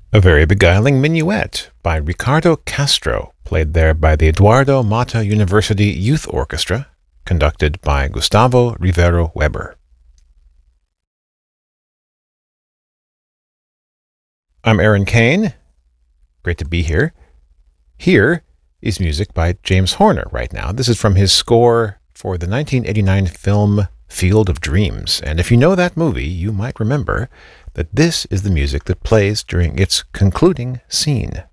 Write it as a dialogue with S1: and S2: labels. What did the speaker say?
S1: A very beguiling minuet by Ricardo Castro, played there by the Eduardo Mata University Youth Orchestra, conducted by Gustavo Rivero Weber. I'm Aaron Kane. Great to be here. Here is music by James Horner right now. This is from his score for the 1989 film Field of Dreams. And if you know that movie, you might remember that this is the music that plays during its concluding scene.